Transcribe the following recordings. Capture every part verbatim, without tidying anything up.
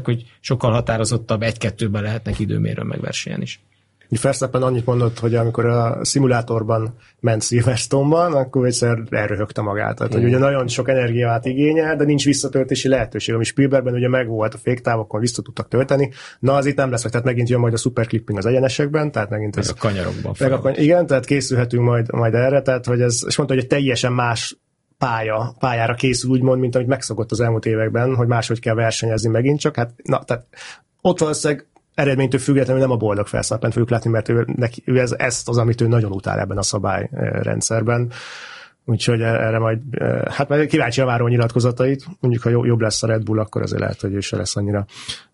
hogy sokkal határozottabb egy-kettőben lehetnek időmérő meg versenyen is. Verstappen annyit mondott, hogy amikor a szimulátorban ment Silverstone-ban, akkor egyszer elröhögte magát. Tehát, hogy ugye nagyon sok energiát igényel, de nincs visszatöltési lehetőség. Ami Spielbergben ugye megvolt a féktávokon, vissza tudtak tölteni. Na, az itt nem lesz, tehát megint jön majd a superclipping az egyenesekben, tehát megint ez... Meg a kanyarokban. Meg a, igen, tehát készülhetünk majd, majd erre, tehát hogy ez, és mondta, hogy egy teljesen más pálya, pályára készül úgymond, mint amit megszokott az elmúlt években, hogy máshogy kell versenyezni megint csak. Hát, na, tehát ott valószínűleg eredménytől függetlenül nem a boldog Verstappent fogjuk látni, mert ő, neki, ő ez, ezt az, amit ő nagyon utál ebben a szabályrendszerben. Úgyhogy erre majd, hát majd kíváncsi a váró nyilatkozatait, mondjuk ha jobb lesz a Red Bull, akkor azért lehet, hogy ő se lesz annyira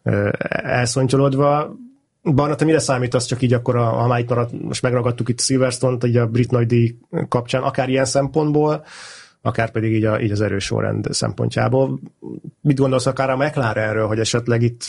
elszontyolodva. Barna, te mire számítasz, csak így akkor, a, ha már itt maradt, most megragadtuk itt Silverstone-t, így a brit nagydíj kapcsán, akár ilyen szempontból, akár pedig így, a, így az erős sorrend szempontjából. Mit gondolsz akár a McLarenről, hogy esetleg itt,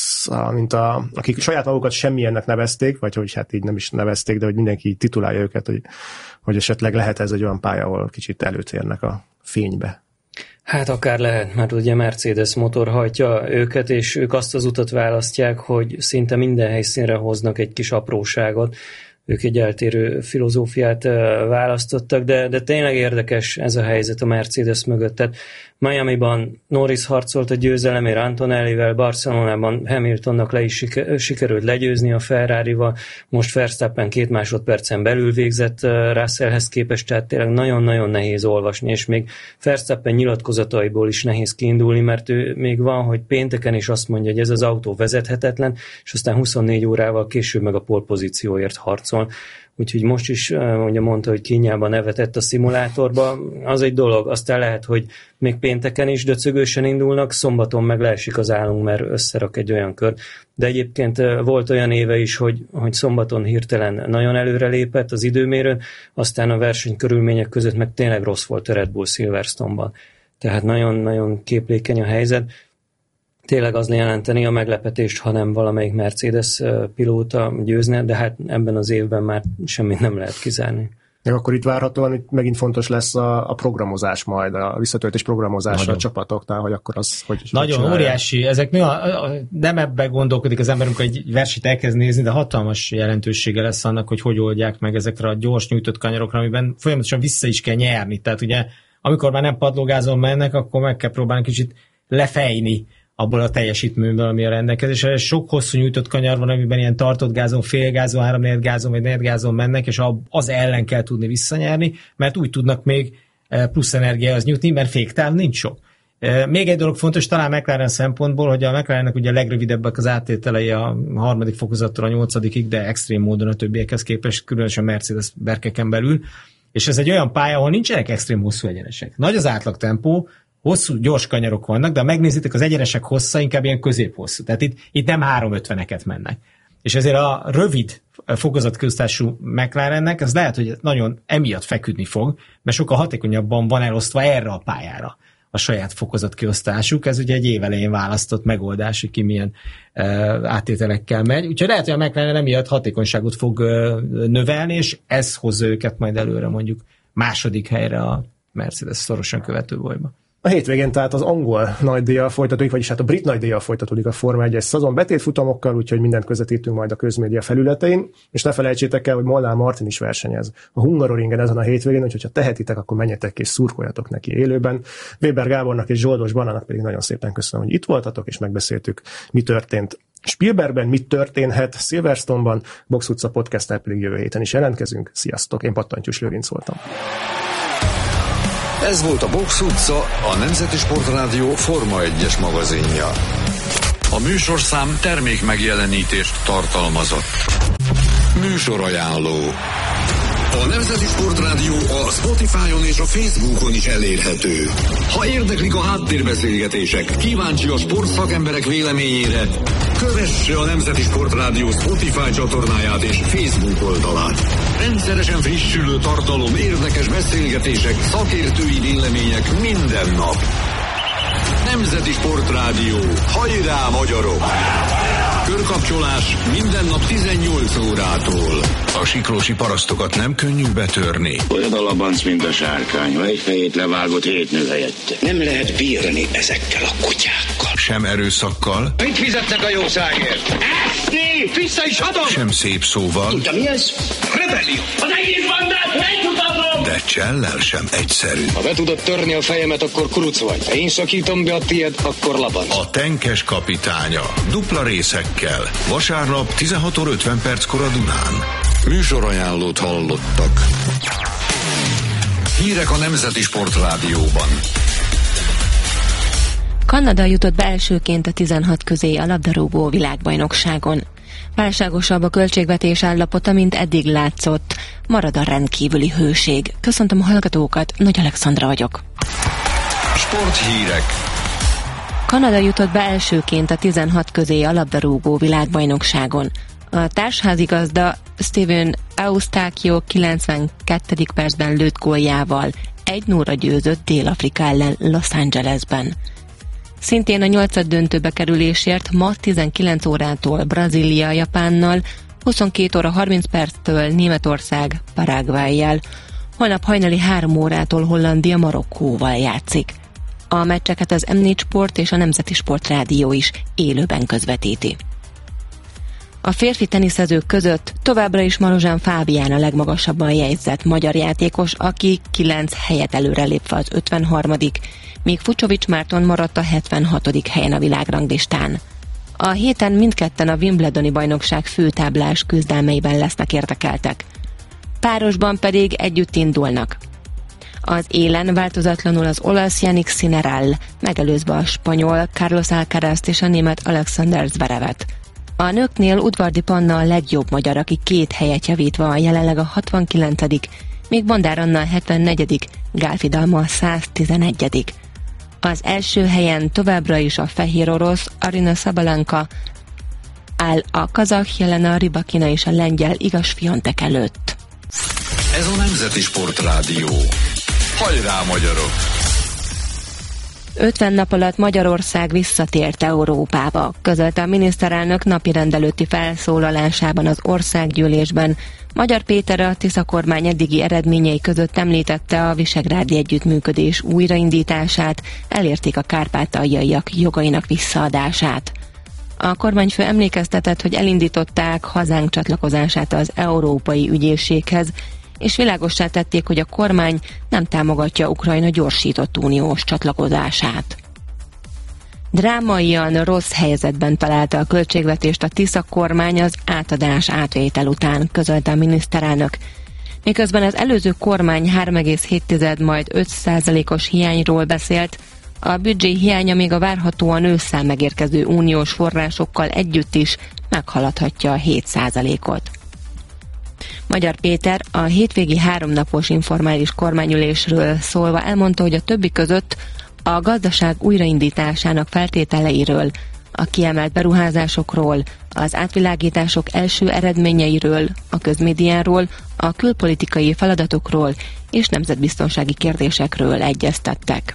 mint a, akik saját magukat semmilyennek nevezték, vagy hogy hát így nem is nevezték, de hogy mindenki így titulálja őket, hogy, hogy esetleg lehet ez egy olyan pálya, ahol kicsit előtérnek a fénybe. Hát akár lehet, mert ugye Mercedes motor hajtja őket, és ők azt az utat választják, hogy szinte minden helyszínre hoznak egy kis apróságot. Ők egy eltérő filozófiát választottak, de, de tényleg érdekes ez a helyzet a Mercedes mögött. Tehát Miamiban Norris harcolt a győzelemért Antonellivel, Barcelonában Hamiltonnak le is sikerült legyőzni a Ferrarival, most Verstappen két másodpercen belül végzett Russellhez képest, tehát tényleg nagyon-nagyon nehéz olvasni, és még Verstappen nyilatkozataiból is nehéz kiindulni, mert ő még van, hogy pénteken is azt mondja, hogy ez az autó vezethetetlen, és aztán huszonnégy órával később meg a pole pozícióért harcol. Úgyhogy most is ugye mondta, hogy kínjában nevetett a szimulátorba, az egy dolog, aztán lehet, hogy még pénteken is döcögősen indulnak, szombaton meg leesik az állunk, mert összerak egy olyan kör. De egyébként volt olyan éve is, hogy, hogy szombaton hirtelen nagyon előre lépett az időmérőn, aztán a versenykörülmények között meg tényleg rossz volt a Red Bull Silverstone-ban. Tehát nagyon-nagyon képlékeny a helyzet. Tényleg az jelenteni a meglepetést, ha nem valamelyik Mercedes pilóta győzne, de hát ebben az évben már semmit nem lehet kizárni. Meg akkor itt várhatóan itt megint fontos lesz a, a programozás majd, a visszatöltés programozása nagyon. A csapatoknál, hogy akkor az hogy nagyon hogy óriási. Ezek mi a, a, nem ebben gondolkodik az ember, amikor egy versenyt elkezd nézni, de hatalmas jelentősége lesz annak, hogy hogy oldják meg ezekre a gyors nyújtott kanyarokra, amiben folyamatosan vissza is kell nyerni. Tehát ugye, amikor már nem padlógázon mennek, akkor meg kell próbálni kicsit lefejni abból a teljesítményből, ami a rendelkezésre. Sok hosszú nyújtott kanyar van, amiben ilyen tartott gázon, félgázon, háromnegyed gázon vagy negyed gázon mennek, és az ellen kell tudni visszanyerni, mert úgy tudnak még plusz energiához nyújtni, mert féktáv nincs sok. Még egy dolog fontos, talán McLaren szempontból, hogy a McLarennek ugye a legrövidebbek az áttételei a harmadik fokozattól a nyolcadikig, de extrém módon a többiekhez képest, különösen Mercedes berkeken belül, és ez egy olyan pálya, ahol nincsenek extrém hosszú egyenesek. Nagy az átlagtempó, hosszú, gyors kanyarok vannak, de ha megnézitek, az egyenesek hossza inkább ilyen középhosszú. Tehát itt, itt nem háromszázötveneket mennek. És ezért a rövid fokozatköztársaságú McLarennek ez lehet, hogy nagyon emiatt feküdni fog, mert sokkal hatékonyabban van elosztva erre a pályára a saját fokozatkiosztásuk. Ez ugye egy év elején választott megoldás, hogy ki milyen uh, áttételekkel megy. Úgyhogy lehet, hogy a McLaren emiatt hatékonyságot fog uh, növelni, és ez hozza őket majd előre mondjuk második helyre a Mercedes szorosan követő bolyba. A hétvégén tehát az angol nagydíjjal folytatódik, vagyis hát a brit nagydíjjal folytatódik a Forma egyes szezon betétfutamokkal, úgyhogy mindent közvetítünk majd a közmédia felületein, és ne felejtsétek el, hogy Molnár Martin is versenyez a Hungaroringen ezen a hétvégén, úgyhogy ha tehetitek, akkor menjetek és szurkoljatok neki élőben. Weber Gábornak és Zsoldos Banának pedig nagyon szépen köszönöm, hogy itt voltatok, és megbeszéltük, mi történt Spielbergben, mit történhet Silverstone-ban, Box utca podcasttel pedig jövő héten is jelentkezünk. Sziasztok, én Pattantyús Lőrinc voltam. Ez volt a Box utca, a Nemzeti Sportrádió Forma egyes magazinja. A műsorszám termék megjelenítést tartalmazott. Műsorajánló. A Nemzeti Sportrádió a Spotify-on és a Facebookon is elérhető. Ha érdeklik a háttérbeszélgetések, kíváncsi a sportszakemberek véleményére, kövesse a Nemzeti Sportrádió Spotify csatornáját és Facebook oldalát. Rendszeresen frissülő tartalom, érdekes beszélgetések, szakértői vélemények minden nap. Nemzeti Sportrádió. Hajrá, magyarok! Körkapcsolás minden nap tizennyolc órától. A siklósi parasztokat nem könnyű betörni. Olyan a labanc, mint a sárkány, ha egy fejét levágott, hét nő helyette. Nem lehet bírni ezekkel a kutyákkal. sem erőszakkal. Mit fizetnek a jószágért? Eszni! Vissza is adom! Sem szép szóval. Tudja mi ez? Rebellió! Az egész bandát megmutatom! De csellel sem egyszerű. Ha be tudod törni a fejemet, akkor kuruc vagy. Ha én szakítom be a tiéd, akkor labanc. A tenkes kapitánya. Dupla részekkel. Vasárnap tizenhat óra ötven perckor a Dunán. Műsorajánlót hallottak. Hírek a Nemzeti Sportrádióban. Kanada jutott be elsőként a tizenhat közé a labdarúgó világbajnokságon. Válságosabb a költségvetés állapota, mint eddig látszott. Marad a rendkívüli hőség. Köszöntöm a hallgatókat, Nagy Alexandra vagyok. Sporthírek. Kanada jutott be elsőként a tizenhat közé a labdarúgó világbajnokságon. A társházigazda Steven Eustáquio kilencvenkettedik percben lőtt góljával egy nullra győzött Dél-Afrika ellen Los Angelesben. Szintén a nyolcad döntőbe kerülésért ma tizenkilenc órától Brazília Japánnal, huszonkét óra harminc perctől Németország Paraguayjal, holnap hajnali három órától Hollandia Marokkóval játszik. A meccseket az em négy Sport és a Nemzeti Sportrádió is élőben közvetíti. A férfi teniszezők között továbbra is Marozsán Fábián a legmagasabban jegyzett magyar játékos, aki kilenc helyet előrelépve az ötvenharmadik, míg Fucsovics Márton maradt a hetvenhatodik helyen a világranglistán. A héten mindketten a Wimbledoni bajnokság főtáblás küzdelmeiben lesznek érdekeltek. Párosban pedig együtt indulnak. Az élen változatlanul az olasz Jannik Sinner, megelőzve a spanyol Carlos Alcarazt és a német Alexander Zverevet. A nőknél Udvardi Panna a legjobb magyar, aki két helyet javítva a jelenleg a hatvankilencedik, míg Bondár Anna a hetvennegyedik, Gálfi Dalma a száztizenegyedik. Az első helyen továbbra is a fehér orosz Arina Sabalenka áll, a kazakh Jelena Rybakina és a lengyel Iga Swiatek előtt. Ez a Nemzeti Sportrádió. Hajrá, magyarok! ötven nap alatt Magyarország visszatért Európába, közölte a miniszterelnök napirend előtti felszólalásában az országgyűlésben. Magyar Péter a Tisza kormány eddigi eredményei között említette a visegrádi együttműködés újraindítását, elérték a kárpátaljaiak jogainak visszaadását. A kormányfő emlékeztetett, hogy elindították hazánk csatlakozását az Európai Ügyészséghez, és világossá tették, hogy a kormány nem támogatja Ukrajna gyorsított uniós csatlakozását. Drámaian rossz helyzetben találta a költségvetést a Tisza kormány az átadás átvétel után, közölte a miniszterelnök. Miközben az előző kormány három egész hét majd öt százalékos hiányról beszélt, a büdzsé hiánya még a várhatóan ősszel megérkező uniós forrásokkal együtt is meghaladhatja a hét százalékot. Magyar Péter a hétvégi háromnapos informális kormányülésről szólva elmondta, hogy a többi között a gazdaság újraindításának feltételeiről, a kiemelt beruházásokról, az átvilágítások első eredményeiről, a közmédiáról, a külpolitikai feladatokról és nemzetbiztonsági kérdésekről egyeztettek.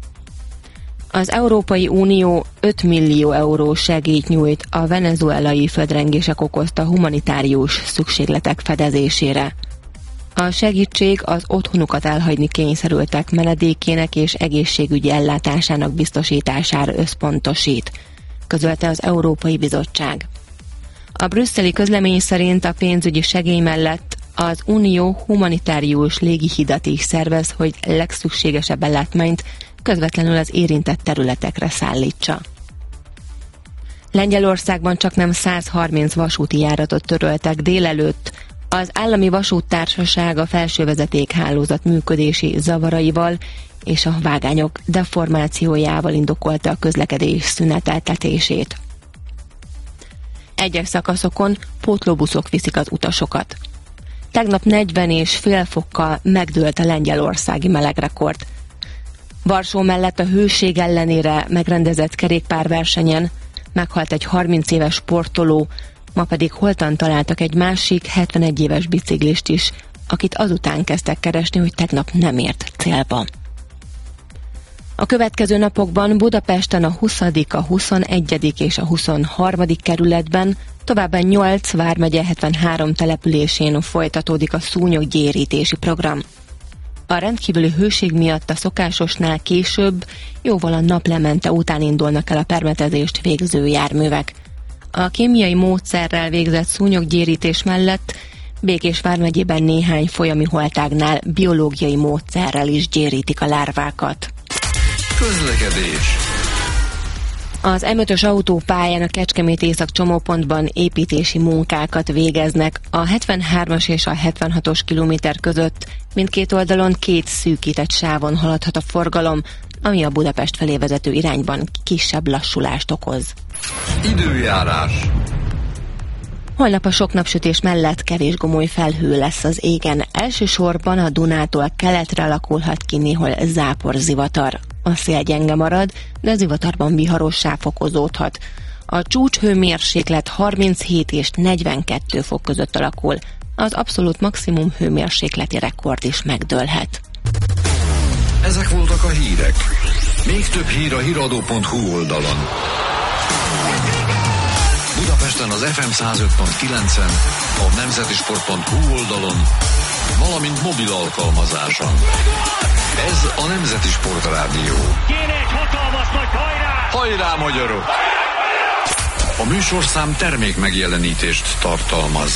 Az Európai Unió öt millió euró segélyt nyújt a venezuelai földrengések okozta humanitárius szükségletek fedezésére. A segítség az otthonukat elhagyni kényszerültek menedékének és egészségügyi ellátásának biztosítására összpontosít, közölte az Európai Bizottság. A brüsszeli közlemény szerint a pénzügyi segély mellett az Unió humanitárius légihidat is szervez, hogy legszükségesebb ellátmányt közvetlenül az érintett területekre szállítsa. Lengyelországban csaknem száz harminc vasúti járatot töröltek délelőtt. Az állami vasúttársaság a felsővezetékhálózat működési zavaraival és a vágányok deformációjával indokolta a közlekedés szüneteltetését. Egyes szakaszokon pótlóbuszok viszik az utasokat. Tegnap negyven és fél fokkal megdőlt a lengyelországi melegrekord. Varsó mellett a hőség ellenére megrendezett kerékpárversenyen meghalt egy harminc éves sportoló, ma pedig holtan találtak egy másik hetvenegy éves biciklist is, akit azután kezdtek keresni, hogy tegnap nem ért célba. A következő napokban Budapesten a huszadik, a huszonegyedik és a huszonharmadik kerületben, továbbá nyolc vármegye hetvenhárom településén folytatódik a szúnyoggyérítési program. A rendkívüli hőség miatt a szokásosnál később, jóval a naplemente után indulnak el a permetezést végző járművek. A kémiai módszerrel végzett szúnyoggyérítés mellett Békés vármegyében néhány folyami holtágnál biológiai módszerrel is gyérítik a lárvákat. Közlekedés. Az em ötös autópályán a Kecskemét Észak csomópontban építési munkákat végeznek. A hetvenhármas és a hetvenhatos kilométer között mindkét oldalon két szűkített sávon haladhat a forgalom, ami a Budapest felé vezető irányban kisebb lassulást okoz. Időjárás. Holnap a sok napsütés mellett kevés gomoly felhő lesz az égen. Elsősorban a Dunától keletre alakulhat ki néhol záporzivatar. A szél gyenge marad, de a zivatarban viharosság fokozódhat. A csúcshőmérséklet harminchét és negyvenkettő fok között alakul. Az abszolút maximum hőmérsékleti rekord is megdőlhet. Ezek voltak a hírek. Még több hír a híradó pont hu oldalon. Budapesten az ef em száz öt pont kilencen, a nemzetisport pont hu oldalon, valamint mobil alkalmazáson. Ez a Nemzeti Sport Rádió. Kéne egy hatalmas nagy hajrá! Hajrá, magyarok! A műsorszám termék megjelenítést tartalmaz.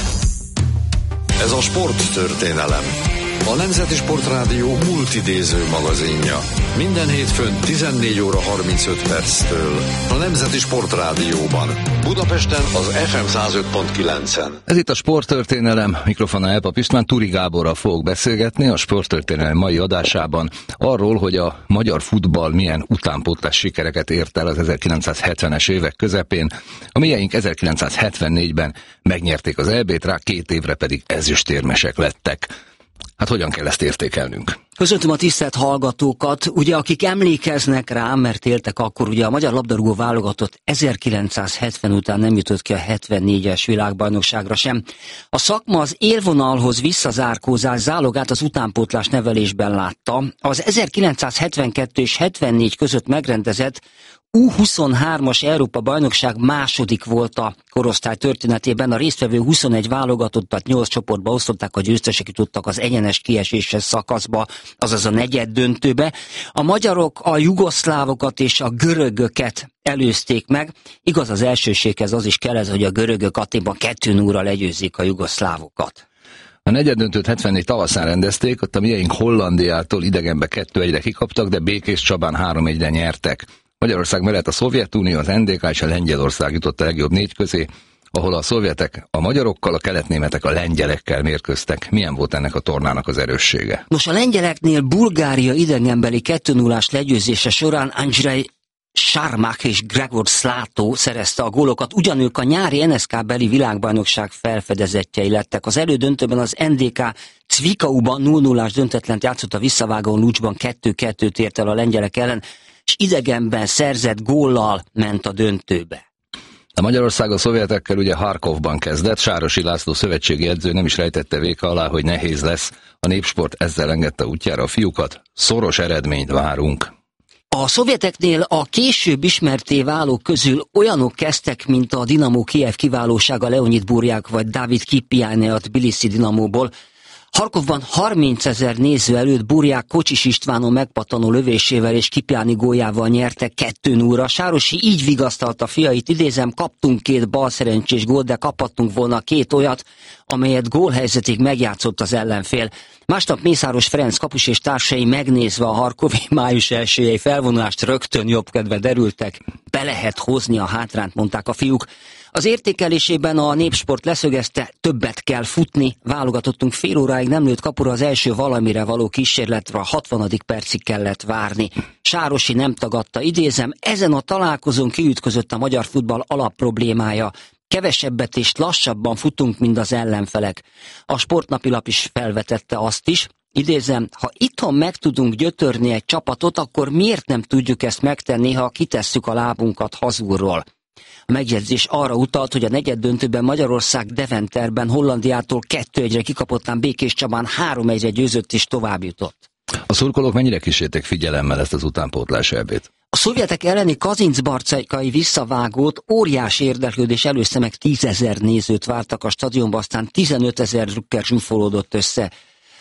Ez a sporttörténelem. A Nemzeti Sport Rádió multidéző magazinja. Minden hétfőn tizennégy óra harmincöt perctől. A Nemzeti Sport Rádióban. Budapesten az ef em száz öt pont kilencen. Ez itt a sporttörténelem. Mikrofonnál Elpap István, Turi Gáborral fogok beszélgetni a sporttörténelem mai adásában arról, hogy a magyar futball milyen utánpótlás sikereket ért el az ezerkilencszázhetvenes évek közepén. A mieink ezerkilencszázhetvennégyben megnyerték az é bét, rá két évre pedig ezüstérmesek lettek. Hát hogyan kell ezt értékelnünk? Köszöntöm a tisztelt hallgatókat, ugye akik emlékeznek rám, mert éltek akkor, ugye a magyar labdarúgó válogatott ezerkilencszázhetven után nem jutott ki a hetvennégyes világbajnokságra sem. A szakma az élvonalhoz visszazárkózás zálogát az utánpótlás nevelésben látta. Az ezerkilencszázhetvenkettő és hetvennégy között megrendezett U huszonhármas Európa-bajnokság második volt a korosztály történetében. A résztvevő huszonegy válogatottat nyolc csoportba osztották, a győztesek jutottak az egyenes kieséses szakaszba, azaz a negyed döntőbe. A magyarok a jugoszlávokat és a görögöket előzték meg. Igaz, az elsőséghez az is kell ez, hogy a görögök Athénban kettő nulla legyőzzék a jugoszlávokat. A negyeddöntőt hetvennégy tavaszán rendezték, ott a mieink Hollandiától idegenbe kettő egyre kikaptak, de Békés Csabán három egyre nyertek. Magyarország mellett a Szovjetunió, az en dé ká és a Lengyelország jutott a legjobb négy közé, ahol a szovjetek a magyarokkal, a keletnémetek a lengyelekkel mérkőztek. Milyen volt ennek a tornának az erőssége? Nos, a lengyeleknél Bulgária idegenbeli kettő nullás legyőzése során Andrzej Sármák és Gregor Szlátó szerezte a gólokat, ugyanők a nyári en es ká beli világbajnokság felfedezettjei lettek. Az elődöntőben az en dé ká Cvikauban nulla nullás döntetlent játszott, a visszavágón Lucsban kettő kettőt ért el a lengyelek ellen, és idegenben szerzett góllal ment a döntőbe. A Magyarország a szovjetekkel ugye Harkovban kezdett, Sárosi László szövetségi edző nem is rejtette véka alá, hogy nehéz lesz. A Népsport ezzel engedte útjára a fiúkat. Szoros eredményt várunk. A szovjeteknél a később ismertté válók közül olyanok kezdtek, mint a Dinamo Kijev kiválósága Leonid Burják vagy Dávid Kipiáne a Tbilisi Dinamóból. Harkovban harmincezer néző előtt Burják Kocsis Istvánon megpattanó lövésével és Kipiáni góljával nyerte kettő nullra. Sárosi így vigasztalta fiait, idézem, kaptunk két balszerencsés gólt, de kaphattunk volna két olyat, amelyet gólhelyzetig megjátszott az ellenfél. Másnap Mészáros Ferenc kapus és társai megnézve a harkovi május elsőjei felvonulást rögtön jobbkedve derültek. Be lehet hozni a hátrányt, mondták a fiúk. Az értékelésében a Népsport leszögezte, többet kell futni, válogatottunk fél óráig nem lőtt kapura, az első valamire való kísérletre a hatvanadik percig kellett várni. Sárosi nem tagadta, idézem, ezen a találkozón kiütközött a magyar futball alapproblémája. Kevesebbet és lassabban futunk, mint az ellenfelek. A Sportnapilap is felvetette azt is, idézem, ha itthon meg tudunk gyötörni egy csapatot, akkor miért nem tudjuk ezt megtenni, ha kitesszük a lábunkat hazulról? A megjegyzés arra utalt, hogy a negyeddöntőben Magyarország Deventerben Hollandiától kettő egyre kikapottán Békés Csabán három egyre győzött és tovább jutott. A szurkolók mennyire kísérték figyelemmel ezt az utánpótlás é bét? A szovjetek elleni kazincbarcaikai visszavágót óriási érdeklődés előzte, meg tízezer nézőt vártak a stadionba, aztán tizenötezer drukker zsúfolódott össze.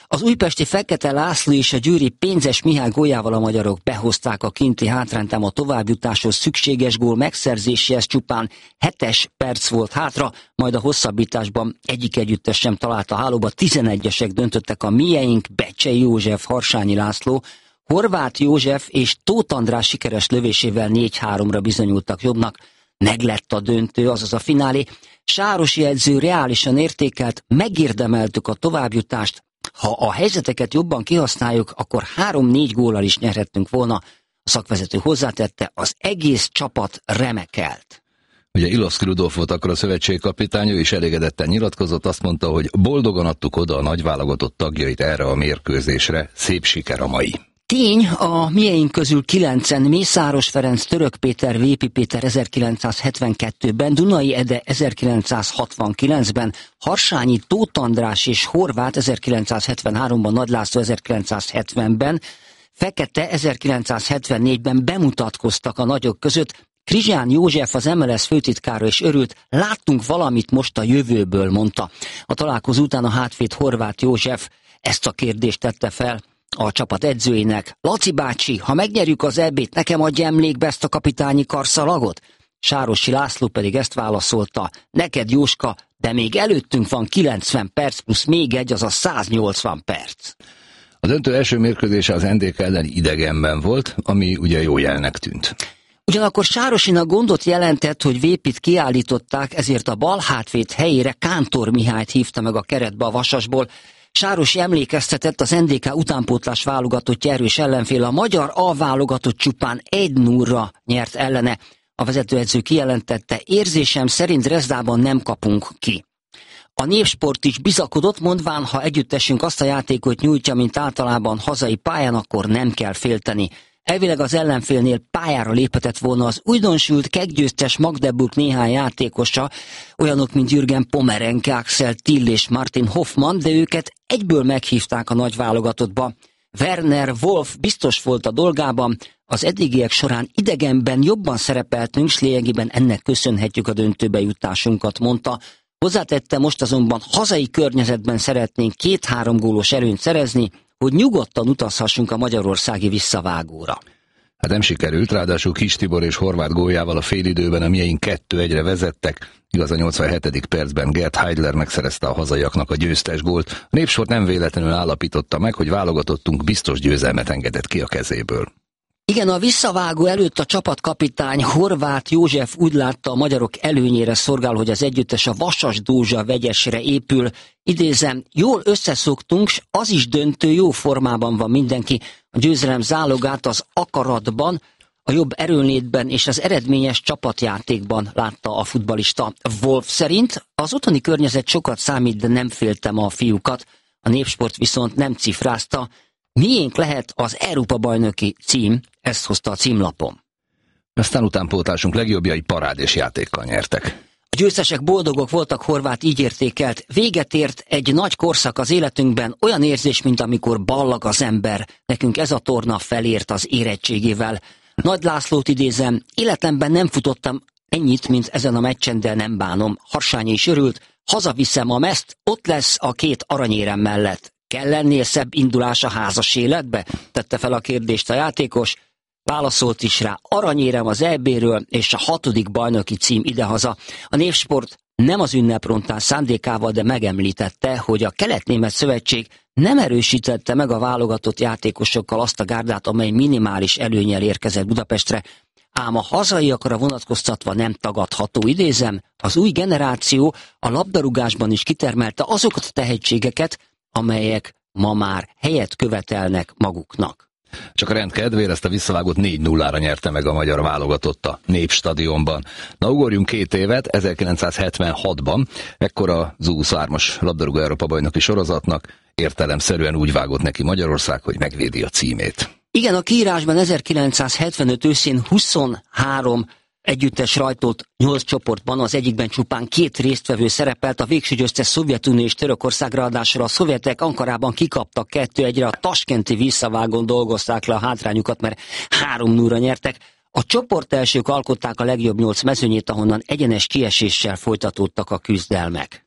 Az újpesti Fekete László és a győri Pénzes Mihály góljával a magyarok behozták a kinti hátrányt, ám a továbbjutáshoz szükséges gól megszerzéséhez csupán hetes perc volt hátra, majd a hosszabbításban egyik együttes sem talált a hálóba. tizenegyesek döntöttek, a mieink Becsei József, Harsányi László, Horváth József és Tóth András sikeres lövésével négy háromra bizonyultak jobbnak. Meglett a döntő, azaz a finálé. Sárosi edző reálisan értékelt, megérdemeltük a továbbjutást. Ha a helyzeteket jobban kihasználjuk, akkor három-négy góllal is nyerhettünk volna. A szakvezető hozzátette, az egész csapat remekelt. Ugye Ilovszki Rudolf volt akkor a szövetségkapitány, ő is elégedetten nyilatkozott, azt mondta, hogy boldogan adtuk oda a nagyválogatott tagjait erre a mérkőzésre, szép siker a mai. Tény, a mieink közül kilencen, Mészáros Ferenc, Török Péter, Vépi Péter ezerkilencszázhetvenkettőben, Dunai Ede ezerkilencszázhatvankilencben, Harsányi, Tóth András és Horváth ezerkilencszázhetvenháromban, Nagy László ezerkilencszázhetvenben, Fekete ezerkilencszázhetvennégyben bemutatkoztak a nagyok között. Krizsán József, az em el es főtitkára is örült, láttunk valamit most a jövőből, mondta. A találkozó után a hátvéd Horváth József ezt a kérdést tette fel a csapat edzőinek. Laci bácsi, ha megnyerjük az é bét, nekem adja emlékbe ezt a kapitányi karszalagot? Sárosi László pedig ezt válaszolta, neked Jóska, de még előttünk van kilencven perc plusz még egy, azaz száznyolcvan perc. A döntő első mérkőzése az en dé ká ellen idegenben volt, ami ugye jó jelnek tűnt. Ugyanakkor Sárosinak gondot jelentett, hogy Vépit kiállították, ezért a bal hátvéd helyére Kántor Mihályt hívta meg a keretbe a Vasasból. Sárosi emlékeztetett, az en dé ká utánpótlás válogatottja erős ellenfél, a magyar A válogatott csupán egy nullra nyert ellene. A vezetőedző kijelentette, érzésem szerint Dresdában nem kapunk ki. A Népsport is bizakodott, mondván, ha együttesünk azt a játékot nyújtja, mint általában hazai pályán, akkor nem kell félteni. Elvileg az ellenfélnél pályára léphetett volna az újdonsült keggyőztes Magdeburg néhány játékosa, olyanok, mint Jürgen Pomerenke, Axel Till és Martin Hoffmann, de őket egyből meghívták a nagy válogatottba. Werner Wolf biztos volt a dolgában, az eddigiek során idegenben jobban szerepeltünk, s lényegében ennek köszönhetjük a döntőbe jutásunkat, mondta. Hozzátette, most azonban hazai környezetben szeretnénk két-három gólos előnyt szerezni, hogy nyugodtan utazhassunk a magyarországi visszavágóra. Hát nem sikerült, ráadásul Kis Tibor és Horváth góljával a félidőben a mieink kettő egyre vezettek, igaz a nyolcvanhetedik percben Gerd Heidler megszerezte a hazaiaknak a győztes gólt. A Népsport nem véletlenül állapította meg, hogy válogatottunk biztos győzelmet engedett ki a kezéből. Igen, a visszavágó előtt a csapatkapitány Horváth József úgy látta, a magyarok előnyére szorgál, hogy az együttes a Vasas Dózsa vegyesre épül. Idézem, jól összeszoktunk, s az is döntő, jó formában van mindenki. A győzelem zálogát az akaratban, a jobb erőnlétben és az eredményes csapatjátékban látta a futballista. Wolf szerint az otthoni környezet sokat számít, de nem féltem a fiúkat. A Népsport viszont nem cifrázta. Miénk lehet az Európa-bajnoki cím, ezt hozta a címlapom. Aztán utánpótlásunk legjobbjai parádés játékkal nyertek. A győztesek boldogok voltak, Horváth így értékelt. Véget ért egy nagy korszak az életünkben, olyan érzés, mint amikor ballag az ember. Nekünk ez a torna felért az érettségével. Nagy Lászlót idézem, életemben nem futottam ennyit, mint ezen a meccsen, de nem bánom. Harsányi is örült, hazaviszem a mezt, ott lesz a két aranyérem mellett. Kell lennél szebb indulás a házas életbe? Tette fel a kérdést a játékos. Válaszolt is rá, aranyérem az é béről és a hatodik bajnoki cím idehaza. A Népsport nem az ünneprontán szándékával, de megemlítette, hogy a Kelet-Német Szövetség nem erősítette meg a válogatott játékosokkal azt a gárdát, amely minimális előnnyel érkezett Budapestre. Ám a hazaiakra vonatkoztatva nem tagadható, idézem, az új generáció a labdarúgásban is kitermelte azokat a tehetségeket, amelyek ma már helyet követelnek maguknak. Csak a rend kedvére ezt a visszavágót négy nullára nyerte meg a magyar válogatott a Népstadionban. Na, ugorjunk két évet, ezerkilencszázhetvenhatban, ekkor az U huszonhármas labdarúgó Európa-bajnoki sorozatnak értelemszerűen úgy vágott neki Magyarország, hogy megvédi a címét. Igen, a kiírásban ezerkilencszázhetvenöt őszén huszonhárom együttes rajtolt nyolc csoportban, az egyikben csupán két résztvevő szerepelt, a végső győztes Szovjetunió és Törökország, ráadásul a szovjetek Ankarában kikaptak kettő egyre, a taskenti visszavágón dolgozták le a hátrányukat, mert három nullra nyertek. A csoportelsők alkották a legjobb nyolc mezőnyét, ahonnan egyenes kieséssel folytatódtak a küzdelmek.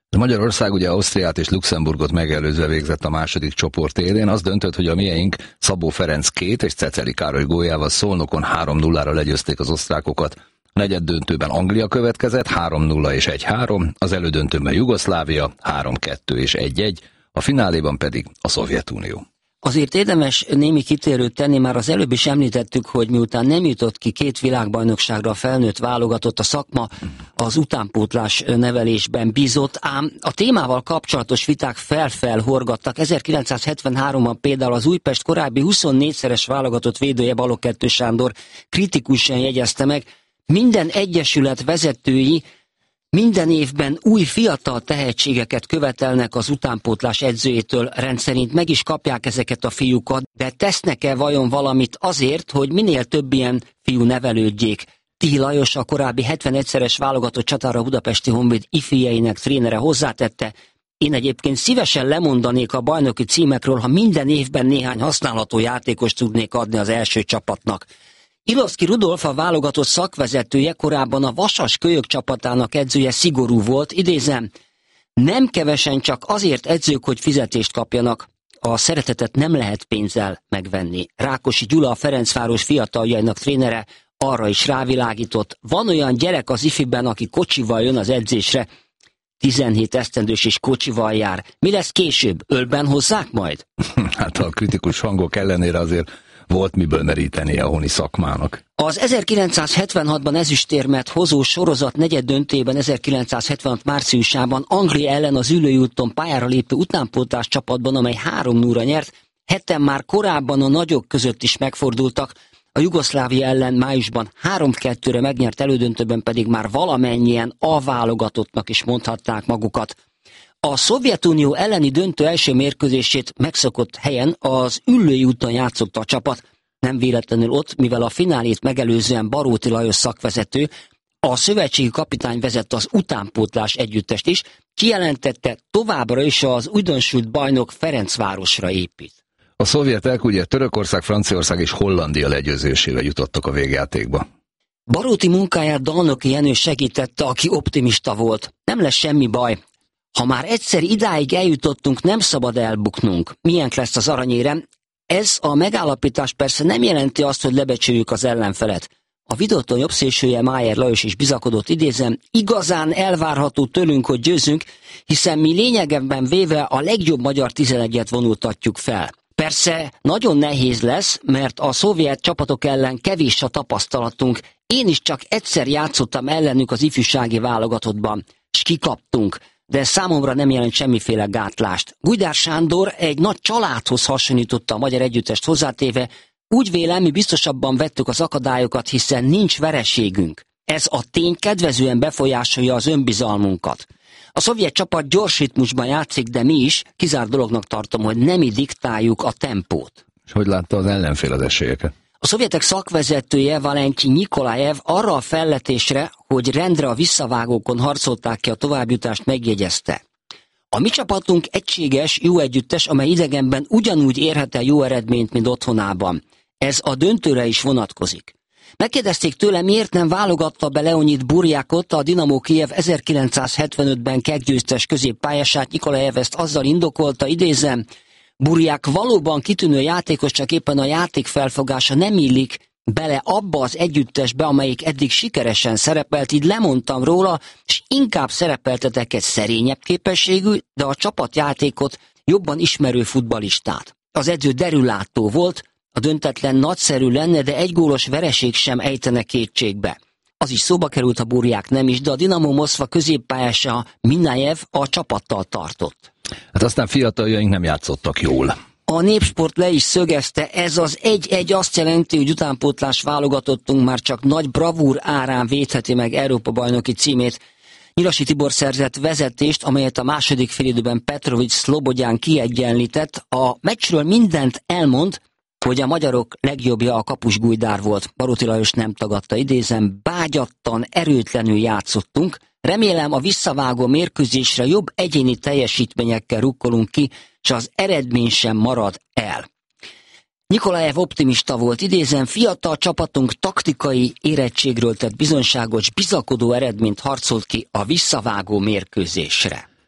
Magyarország ugye Ausztriát és Luxemburgot megelőzve végzett a második csoport élén. Az döntött, hogy a miénk Szabó Ferenc két és Ceceli Károly góljával Szolnokon három nullára legyőzték az osztrákokat. A negyed döntőben Anglia következett, három nulla és egy három, az elődöntőben Jugoszlávia, három kettő és egy egy, a fináléban pedig a Szovjetunió. Azért érdemes némi kitérőt tenni, már az előbb is említettük, hogy miután nem jutott ki két világbajnokságra a felnőtt válogatott, a szakma az utánpótlás nevelésben bízott, ám a témával kapcsolatos viták fel-fel horgattak. ezerkilencszázhetvenháromban például az Újpest korábbi huszonnégyszeres válogatott védője Balogh Kettő Sándor kritikusan jegyezte meg, minden egyesület vezetői minden évben új fiatal tehetségeket követelnek az utánpótlás edzőjétől, rendszerint meg is kapják ezeket a fiúkat, de tesznek-e vajon valamit azért, hogy minél több ilyen fiú nevelődjék? Tihi Lajos, a korábbi hetvenegyszeres válogatott csatára Budapesti Honvéd ifjeinek trénere hozzátette, én egyébként szívesen lemondanék a bajnoki címekről, ha minden évben néhány használható játékost tudnék adni az első csapatnak. Ilovszki Rudolf, a válogatott szakvezetője, korábban a Vasas kölyök csapatának edzője szigorú volt, idézem, nem kevesen csak azért edzők, hogy fizetést kapjanak. A szeretetet nem lehet pénzzel megvenni. Rákosi Gyula, a Ferencváros fiataljainak trénere arra is rávilágított, van olyan gyerek az ifiben, aki kocsival jön az edzésre, tizenhét esztendős és kocsival jár. Mi lesz később? Ölben hozzák majd? Hát a kritikus hangok ellenére azért volt miből meríteni a honi szakmának. Az ezerkilencszázhetvenhatban ezüstérmet hozó sorozat negyed döntőjében ezerkilencszázhetvenhat márciusában Anglia ellen az Üllői úton pályára lépő utánpótlás csapatban, amely három nulla nyert, heten már korábban a nagyok között is megfordultak, a Jugoszlávia ellen májusban három kettőre megnyert elődöntőben pedig már valamennyien a válogatottnak is mondhatták magukat. A Szovjetunió elleni döntő első mérkőzését megszokott helyen az Üllői úton játszotta a csapat, nem véletlenül ott, mivel a finálét megelőzően Baróti Lajos szakvezető, a szövetségi kapitány vezette az utánpótlás együttest is, kijelentette, továbbra is az újdonsült bajnok Ferencvárosra épít. A szovjetek ugye Törökország, Franciaország és Hollandia legyőzésével jutottak a végjátékba. Baróti munkáját Dalnoki Jenő segítette, aki optimista volt. Nem lesz semmi baj. Ha már egyszer idáig eljutottunk, nem szabad elbuknunk. Milyen lesz az aranyérem? Ez a megállapítás persze nem jelenti azt, hogy lebecsüljük az ellenfelet. A Videoton jobb szélsője Májer Lajos is bizakodott, idézem, igazán elvárható tőlünk, hogy győzünk, hiszen mi lényegében véve a legjobb magyar tizenegyet vonultatjuk fel. Persze nagyon nehéz lesz, mert a szovjet csapatok ellen kevés a tapasztalatunk. Én is csak egyszer játszottam ellenük az ifjúsági válogatottban, s kikaptunk, de számomra nem jelent semmiféle gátlást. Gujdár Sándor egy nagy családhoz hasonlította a magyar együttest, hozzátéve, úgy vélem, mi biztosabban vettük az akadályokat, hiszen nincs vereségünk. Ez a tény kedvezően befolyásolja az önbizalmunkat. A szovjet csapat gyors ritmusban játszik, de mi is, kizárt dolognak tartom, hogy nem mi diktáljuk a tempót. És hogy látta az ellenfél az esélyeket? A szovjetek szakvezetője Valentyin Nikolajev arra a felletésre, hogy rendre a visszavágókon harcolták ki a továbbjutást, megjegyezte. A mi csapatunk egységes, jó együttes, amely idegenben ugyanúgy érhet el jó eredményt, mint otthonában. Ez a döntőre is vonatkozik. Megkérdezték tőle, miért nem válogatta be Leonid Burjakot, a Dinamo Kijev ezerkilencszázhetvenötben keggyőztes középpályását. Nikolajev ezt azzal indokolta, idézem, Burjak valóban kitűnő játékos, csak éppen a játék felfogása nem illik bele abba az együttesbe, amelyik eddig sikeresen szerepelt, így lemondtam róla, és inkább szerepeltetek egy szerényebb képességű, de a csapatjátékot jobban ismerő futballistát. Az edző derülátó volt, a döntetlen nagyszerű lenne, de egy gólos vereség sem ejtene kétségbe. Az is szóba került, a Burják nem is, de a Dinamo Moszkva középpályása Minajev a csapattal tartott. Hát aztán fiataljaink nem játszottak jól. A Népsport le is szögezte, ez az egy-egy azt jelenti, hogy utánpótlás válogatottunk már csak nagy bravúr árán védheti meg Európa-bajnoki címét. Nyilasi Tibor szerzett vezetést, amelyet a második félidőben Petrovics Szlobodján kiegyenlített. A meccsről mindent elmond, hogy a magyarok legjobbja a kapus Gujdár volt. Baróti Lajos nem tagadta, idézem, bágyattan, erőtlenül játszottunk. Remélem a visszavágó mérkőzésre jobb egyéni teljesítményekkel rukkolunk ki, és az eredmény sem marad el. Nikolajev optimista volt, idézem, fiatal csapatunk taktikai érettségről tett bizonyságos, bizakodó eredményt harcolt ki a visszavágó mérkőzésre.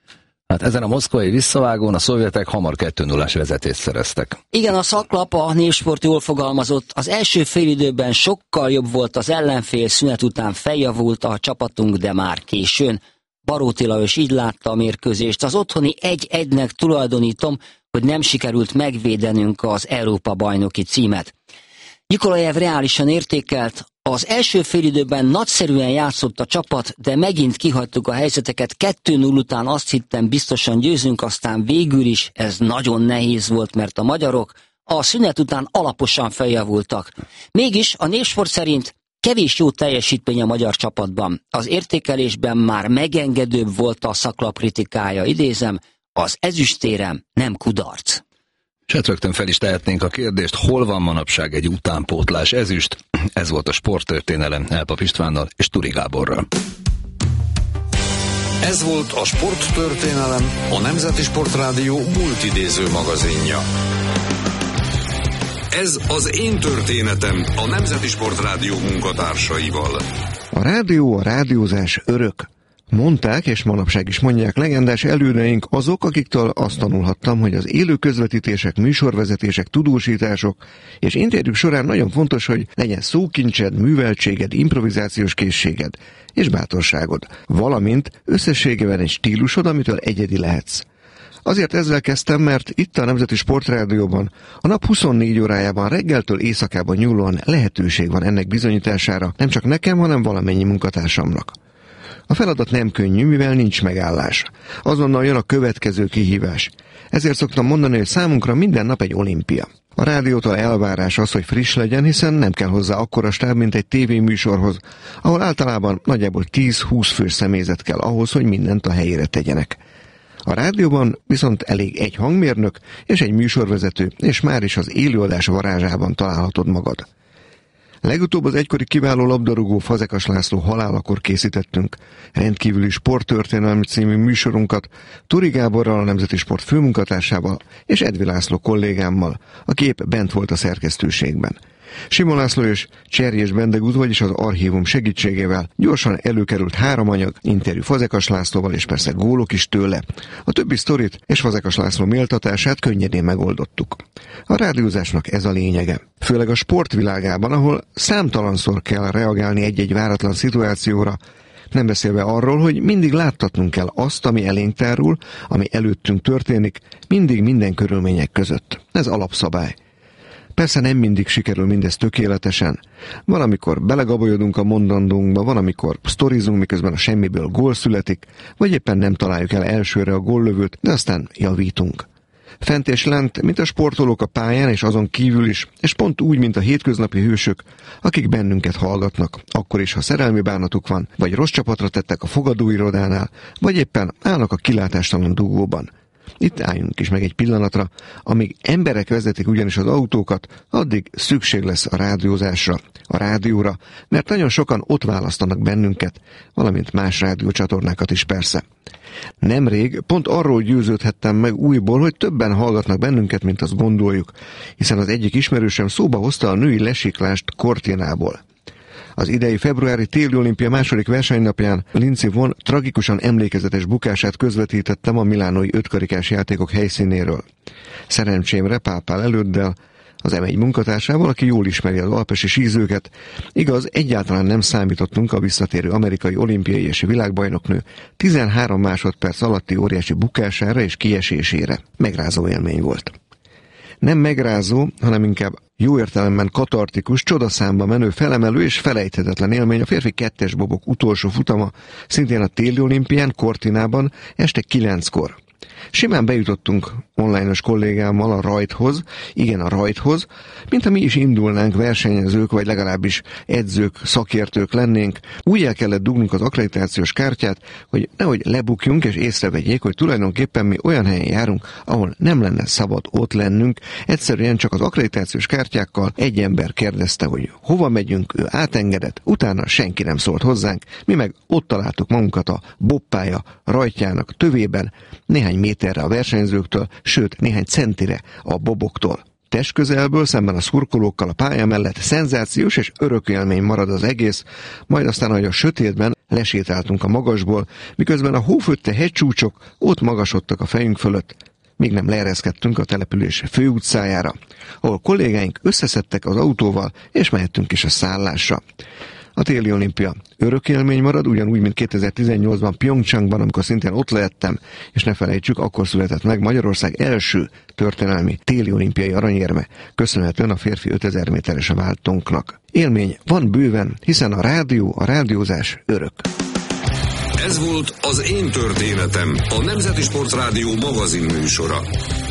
Hát ezen a moszkvai visszavágón a szovjetek hamar kettő nullás vezetést szereztek. Igen, a szaklap, a Népsport jól fogalmazott, az első félidőben sokkal jobb volt az ellenfél, szünet után feljavult a csapatunk, de már későn. Baróti Lajos így látta a mérkőzést, az otthoni egy-egynek tulajdonítom, hogy nem sikerült megvédenünk az Európa-bajnoki címet. Nikolajev reálisan értékelt, az első félidőben nagyszerűen játszott a csapat, de megint kihagytuk a helyzeteket, kettő null után azt hittem biztosan győzünk, aztán végül is ez nagyon nehéz volt, mert a magyarok a szünet után alaposan feljavultak. Mégis a Népsport szerint kevés jó teljesítmény a magyar csapatban. Az értékelésben már megengedőbb volt a szaklap kritikája, idézem, az ezüstérem nem kudarc. És hát rögtön fel is tehetnénk a kérdést, hol van manapság egy utánpótlás ezüst? Ez volt a Sporttörténelem Elpap Istvánnal és Turi Gáborral. Ez volt a Sporttörténelem, a Nemzeti Sportrádió multidéző magazinja. Ez az én történetem a Nemzeti Sportrádió munkatársaival. A rádió, a rádiózás örök. Mondták, és manapság is mondják legendás elődeink azok, akiktől azt tanulhattam, hogy az élő közvetítések, műsorvezetések, tudósítások és interjúk során nagyon fontos, hogy legyen szókincsed, műveltséged, improvizációs készséged és bátorságod, valamint összességében egy stílusod, amitől egyedi lehetsz. Azért ezzel kezdtem, mert itt a Nemzeti Sportrádióban a nap huszonnégy órájában reggeltől éjszakában nyúlóan lehetőség van ennek bizonyítására, nem csak nekem, hanem valamennyi munkatársamnak. A feladat nem könnyű, mivel nincs megállás. Azonnal jön a következő kihívás. Ezért szoktam mondani, hogy számunkra minden nap egy olimpia. A rádiótól elvárás az, hogy friss legyen, hiszen nem kell hozzá akkora stáb, mint egy tévéműsorhoz, ahol általában nagyjából tíz-húsz fős személyzet kell ahhoz, hogy mindent a helyére tegyenek. A rádióban viszont elég egy hangmérnök és egy műsorvezető, és már is az élőadás varázsában találhatod magad. Legutóbb az egykori kiváló labdarúgó Fazekas László halálakor készítettünk rendkívüli Sporttörténelmi című műsorunkat Turi Gáborral, a Nemzeti Sport főmunkatársával és Edvi László kollégámmal, aki épp bent volt a szerkesztőségben. Simon László és Cserjés Bendegúz, vagyis az archívum segítségével gyorsan előkerült három anyag, interjú Fazekas Lászlóval és persze gólok is tőle. A többi sztorit és Fazekas László méltatását könnyedén megoldottuk. A rádiózásnak ez a lényege. Főleg a sportvilágában, ahol számtalanszor kell reagálni egy-egy váratlan szituációra, nem beszélve arról, hogy mindig láttatnunk kell azt, ami elénk tárul, ami előttünk történik, mindig minden körülmények között. Ez alapszabály. Persze nem mindig sikerül mindez tökéletesen. Van, amikor belegabolyodunk a mondandónkba, van, amikor sztorizunk, miközben a semmiből gól születik, vagy éppen nem találjuk el elsőre a góllövőt, de aztán javítunk. Fent és lent, mint a sportolók a pályán és azon kívül is, és pont úgy, mint a hétköznapi hősök, akik bennünket hallgatnak, akkor is, ha szerelmi bánatuk van, vagy rossz csapatra tettek a fogadóirodánál, vagy éppen állnak a kilátástalan dugóban. Itt álljunk is meg egy pillanatra, amíg emberek vezetik ugyanis az autókat, addig szükség lesz a rádiózásra, a rádióra, mert nagyon sokan ott választanak bennünket, valamint más rádiócsatornákat is persze. Nemrég pont arról győződhettem meg újból, hogy többen hallgatnak bennünket, mint azt gondoljuk, hiszen az egyik ismerősöm szóba hozta a női lesiklást Cortinából. Az idei februári téli olimpia második versenynapján Lindsey Vonn tragikusan emlékezetes bukását közvetítettem a milánói ötkarikás játékok helyszínéről. Szerencsémre Pál Pál előddel, az em egy munkatársával, aki jól ismeri az alpesi sízőket. Igaz, egyáltalán nem számítottunk a visszatérő amerikai olimpiai és világbajnoknő tizenhárom másodperc alatti óriási bukására és kiesésére. Megrázó élmény volt. Nem megrázó, hanem inkább jó értelemben katartikus, csodaszámba menő, felemelő és felejthetetlen élmény a férfi kettes bobok utolsó futama, szintén a téli olimpián, Cortinában, este kilenckor. Simán bejutottunk online-os kollégámmal a rajthoz, igen a rajthoz, mintha mi is indulnánk versenyzők, vagy legalábbis edzők, szakértők lennénk. Úgy el kellett dugnunk az akkreditációs kártyát, hogy nehogy lebukjunk és észrevegyék, hogy tulajdonképpen mi olyan helyen járunk, ahol nem lenne szabad ott lennünk. Egyszerűen csak az akkreditációs kártyákkal egy ember kérdezte, hogy hova megyünk, ő átengedett, utána senki nem szólt hozzánk, mi meg ott találtuk magunkat a boppálya rajtjának tövében, néhány méterre a versenyzőktől, sőt néhány centire a boboktól. Testközelből szemben a szurkolókkal a pálya mellett szenzációs és örök élmény marad az egész, majd aztán, ahogy a sötétben Lesétáltunk a magasból, miközben a hófötte hegycsúcsok ott magasodtak a fejünk fölött, még nem leereszkedtünk a település főutcájára, ahol kollégáink összeszedtek az autóval, és mehettünk is a szállásra. A téli olimpia örök élmény marad, ugyanúgy, mint kétezer-tizennyolcban Pyeongchangban, amikor szintén ott lehettem, és ne felejtsük, akkor született meg Magyarország első történelmi téli olimpiai aranyérme, köszönhetően a férfi ötezer méteres váltónknak. Élmény van bőven, hiszen a rádió, a rádiózás örök. Ez volt az Én történetem, a Nemzeti Sportrádió magazin műsora.